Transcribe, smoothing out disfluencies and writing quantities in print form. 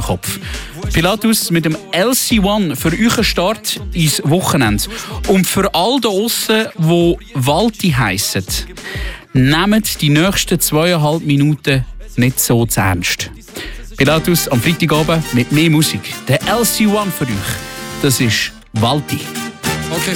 Kopf. Pilatus mit dem LC1 für euren Start ins Wochenende. Und für all da draussen, die Walti heissen, nehmt die nächsten 2,5 Minuten nicht so zu ernst. Pilatus am Freitagabend mit mehr Musik. Der LC1 für euch, das ist Walti.